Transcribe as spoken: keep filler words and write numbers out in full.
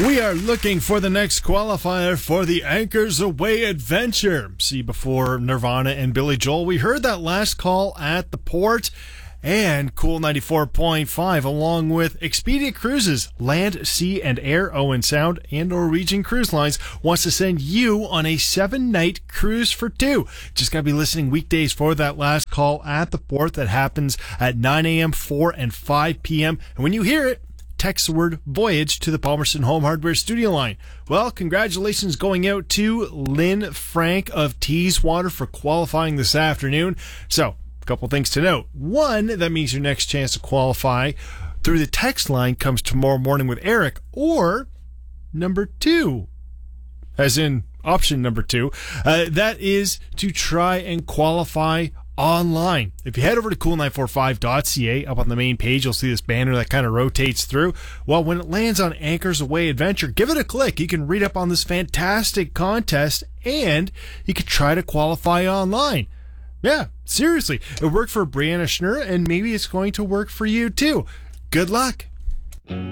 We are looking for the next qualifier for the Anchors Away adventure. See, before Nirvana and Billy Joel, we heard that last call at the port. And Cool ninety-four point five, along with Expedia Cruises, Land, Sea, and Air, Owen Sound, and Norwegian Cruise Lines, wants to send you on a seven-night cruise for two. Just got to be listening weekdays for that last call at the port that happens at nine a.m., four, and five p.m. And when you hear it, text the word Voyage to the Palmerston Home Hardware studio line. Well, congratulations going out to Lynn Frank of Teeswater for qualifying this afternoon. So, a couple things to note. One, that means your next chance to qualify through the text line comes tomorrow morning with Eric. Or, number two, as in option number two, uh, that is to try and qualify online. If you head over to cool nine four five dot c a, up on the main page, you'll see this banner that kind of rotates through. Well, when it lands on Anchors Away Adventure, give it a click. You can read up on this fantastic contest, and you can try to qualify online. Yeah, seriously. It worked for Brianna Schnurr, and maybe it's going to work for you too. Good luck.